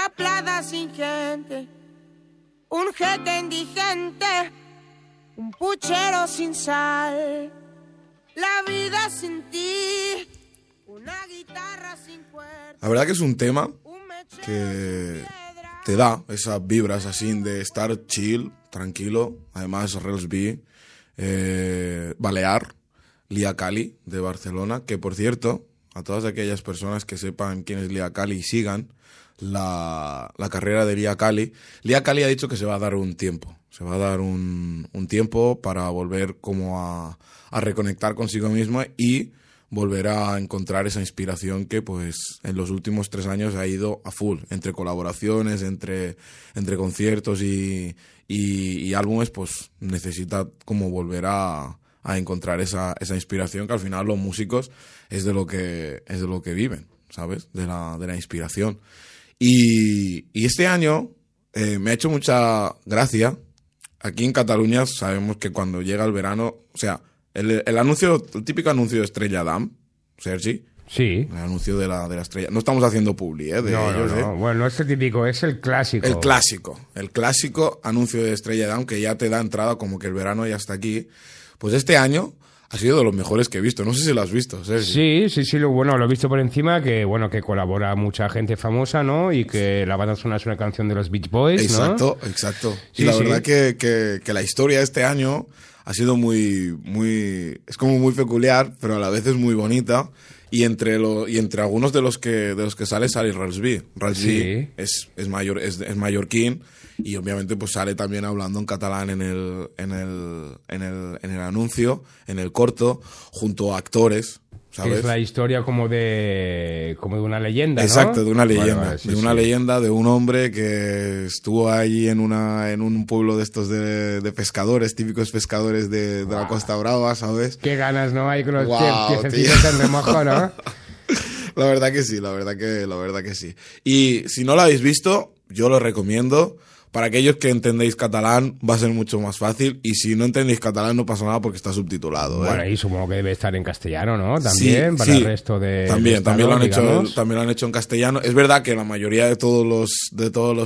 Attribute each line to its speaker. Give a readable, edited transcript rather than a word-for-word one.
Speaker 1: Una plaza sin gente, un jete indigente, un puchero sin sal, la vida sin ti, una guitarra sin cuerda.
Speaker 2: La verdad que es un tema que te da esas vibras así de estar chill, tranquilo. Además, Rels B, Balear, Lia Cali de Barcelona, que por cierto, a todas aquellas personas que sepan quién es Lia Cali y sigan la carrera de Lia Cali ha dicho que se va a dar un tiempo. Se va a dar un tiempo para volver como a reconectar consigo misma y volver a encontrar esa inspiración que pues en los últimos 3 años ha ido a full, entre colaboraciones, entre conciertos y álbumes, pues necesita como volver a encontrar esa inspiración, que al final los músicos es de lo que viven, ¿sabes? De la inspiración. Y este año me ha hecho mucha gracia. Aquí en Cataluña sabemos que cuando llega el verano, o sea, el típico anuncio de Estrella Damm, Sergi.
Speaker 3: Sí.
Speaker 2: El anuncio de la estrella. No estamos haciendo publi, de ellos,
Speaker 3: no. Bueno, no es el típico, es el clásico.
Speaker 2: El clásico anuncio de Estrella Damm que ya te da entrada como que el verano ya está aquí. Pues este año ha sido de los mejores que he visto. No sé si lo has visto, Sergi.
Speaker 3: Sí, lo he visto por encima, que colabora mucha gente famosa, ¿no? Y que la banda sonora es una canción de los Beach Boys, ¿no?
Speaker 2: Exacto. Y la verdad que la historia de este año ha sido es como muy peculiar, pero a la vez es muy bonita. Y entre algunos de los que sale Rels B. Rels B es mallorquín y obviamente pues sale también hablando en catalán en el anuncio, en el corto, junto a actores, ¿sabes?
Speaker 3: Es la historia como de una leyenda, ¿no?
Speaker 2: Exacto, de una leyenda, leyenda de un hombre que estuvo allí en un pueblo de estos de pescadores, típicos pescadores de la Costa Brava, ¿sabes?
Speaker 3: Qué ganas, ¿no? Hay con los piececitos en remojo, ¿no?
Speaker 2: La verdad que sí. Y si no lo habéis visto, yo lo recomiendo. Para aquellos que entendéis catalán va a ser mucho más fácil, y si no entendéis catalán no pasa nada porque está subtitulado.
Speaker 3: Bueno, y supongo que debe estar en castellano, ¿no? También, para el resto de...
Speaker 2: También lo han hecho en castellano. Es verdad que la mayoría de todos los